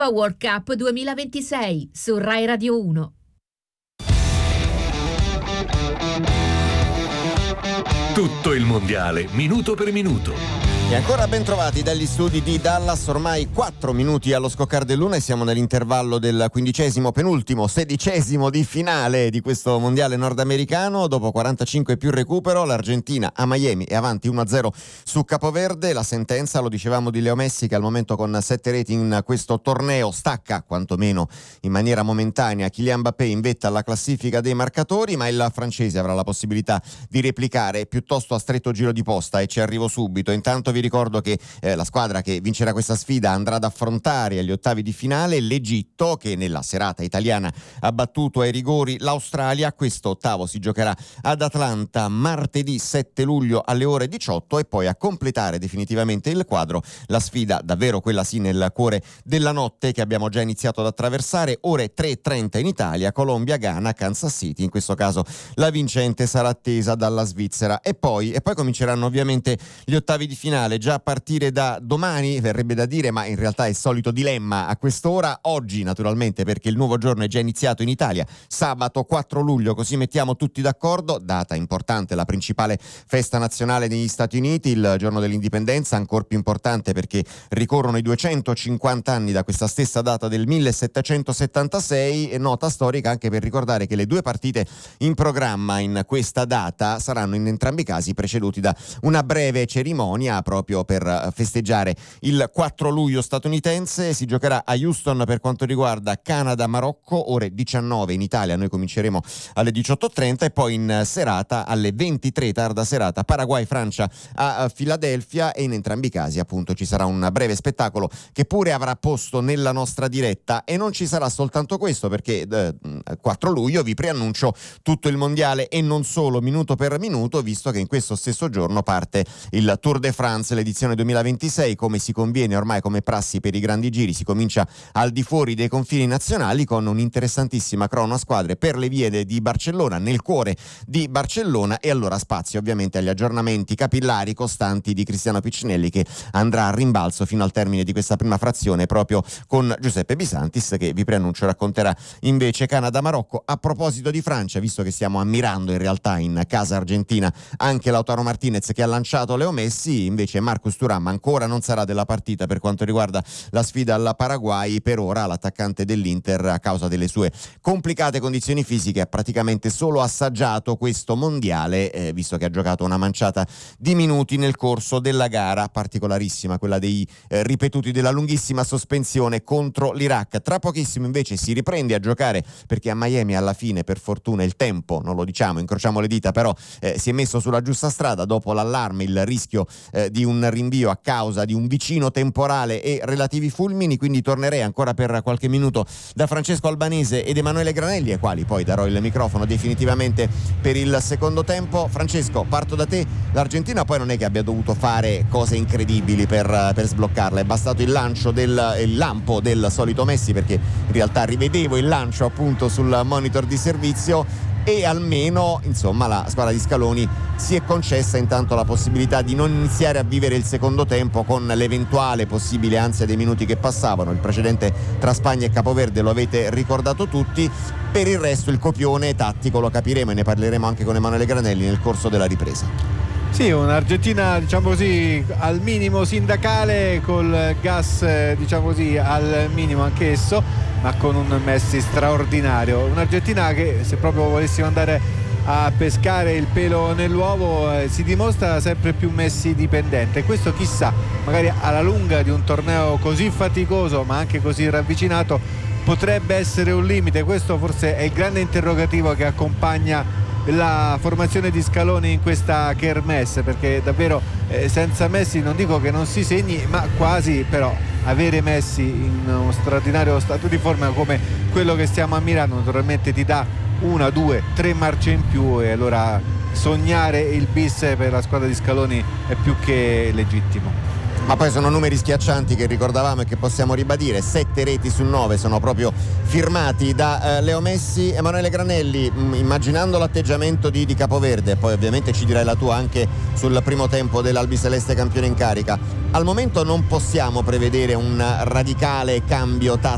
World Cup 2026 su Rai Radio 1. Tutto il mondiale, minuto per minuto. E ancora ben trovati dagli studi di Dallas, ormai 4 minuti allo scoccare dell'una e siamo nell'intervallo del 15° penultimo, 16° di finale di questo mondiale nordamericano. Dopo 45 più recupero, l'Argentina a Miami è avanti 1-0 su Capoverde. La sentenza, lo dicevamo, di Leo Messi, che al momento con 7 reti in questo torneo stacca, quantomeno in maniera momentanea, Kylian Mbappé in vetta alla classifica dei marcatori, ma il francese avrà la possibilità di replicare piuttosto a stretto giro di posta, e ci arrivo subito. Intanto vi ricordo che la squadra che vincerà questa sfida andrà ad affrontare agli ottavi di finale l'Egitto, che nella serata italiana ha battuto ai rigori l'Australia. Questo ottavo si giocherà ad Atlanta martedì 7 luglio alle ore 18, e poi a completare definitivamente il quadro la sfida, davvero quella sì nel cuore della notte, che abbiamo già iniziato ad attraversare, ore 3:30 in Italia, Colombia, Ghana, Kansas City. In questo caso la vincente sarà attesa dalla Svizzera, e poi cominceranno ovviamente gli ottavi di finale già a partire da domani, verrebbe da dire, ma in realtà è il solito dilemma a quest'ora. Oggi naturalmente, perché il nuovo giorno è già iniziato in Italia, sabato 4 luglio, così mettiamo tutti d'accordo, data importante, la principale festa nazionale negli Stati Uniti, il giorno dell'indipendenza, ancora più importante perché ricorrono i 250 anni da questa stessa data del 1776, e nota storica anche per ricordare che le due partite in programma in questa data saranno in entrambi i casi preceduti da una breve cerimonia proprio per festeggiare il 4 luglio statunitense. Si giocherà a Houston per quanto riguarda Canada-Marocco, ore 19 in Italia, noi cominceremo alle 18:30, e poi in serata alle 23, tarda serata, Paraguay-Francia a Filadelfia, e in entrambi i casi appunto ci sarà un breve spettacolo che pure avrà posto nella nostra diretta. E non ci sarà soltanto questo, perché 4 luglio vi preannuncio tutto il mondiale e non solo minuto per minuto, visto che in questo stesso giorno parte il Tour de France, l'edizione 2026, come si conviene ormai come prassi per i grandi giri. Si comincia al di fuori dei confini nazionali con un'interessantissima crono a squadre per le vie di Barcellona, nel cuore di Barcellona, e allora spazio ovviamente agli aggiornamenti capillari costanti di Cristiano Piccinelli, che andrà a rimbalzo fino al termine di questa prima frazione proprio con Giuseppe Bisantis, che vi preannuncio racconterà invece Canada-Marocco. A proposito di Francia, visto che stiamo ammirando in realtà in casa argentina anche Lautaro Martinez, che ha lanciato Leo Messi, invece Marcus Thuram ancora non sarà della partita per quanto riguarda la sfida alla Paraguay. Per ora l'attaccante dell'Inter, a causa delle sue complicate condizioni fisiche, ha praticamente solo assaggiato questo mondiale, visto che ha giocato una manciata di minuti nel corso della gara particolarissima, quella dei ripetuti della lunghissima sospensione contro l'Iraq. Tra pochissimo invece si riprende a giocare, perché a Miami alla fine, per fortuna, il tempo, non lo diciamo, incrociamo le dita, però si è messo sulla giusta strada dopo l'allarme, il rischio di un rinvio a causa di un vicino temporale e relativi fulmini. Quindi tornerei ancora per qualche minuto da Francesco Albanese ed Emanuele Granelli, ai quali poi darò il microfono definitivamente per il secondo tempo. Francesco, parto da te. L'Argentina poi non è che abbia dovuto fare cose incredibili per sbloccarla, è bastato il lancio il lampo del solito Messi, perché in realtà rivedevo il lancio appunto sul monitor di servizio, e almeno insomma la squadra di Scaloni si è concessa intanto la possibilità di non iniziare a vivere il secondo tempo con l'eventuale possibile ansia dei minuti che passavano. Il precedente tra Spagna e Capoverde lo avete ricordato tutti. Per il resto il copione tattico lo capiremo, e ne parleremo anche con Emanuele Granelli nel corso della ripresa. Sì, un'Argentina diciamo così al minimo sindacale, col gas diciamo così al minimo anch'esso, ma con un Messi straordinario. Un'Argentina che, se proprio volessimo andare a pescare il pelo nell'uovo, si dimostra sempre più Messi dipendente. Questo chissà, magari alla lunga di un torneo così faticoso ma anche così ravvicinato, potrebbe essere un limite. Questo forse è il grande interrogativo che accompagna la formazione di Scaloni in questa kermesse, perché davvero senza Messi non dico che non si segni, ma quasi. Però avere Messi in uno straordinario stato di forma come quello che stiamo ammirando naturalmente ti dà 1, 2, 3 marce in più, e allora sognare il bis per la squadra di Scaloni è più che legittimo. Ma poi sono numeri schiaccianti che ricordavamo e che possiamo ribadire. 7 reti su 9 sono proprio firmati da Leo Messi. Emanuele Granelli, immaginando l'atteggiamento di Capoverde, poi ovviamente ci dirai la tua anche sul primo tempo dell'Albiceleste campione in carica, al momento non possiamo prevedere un radicale cambio tattico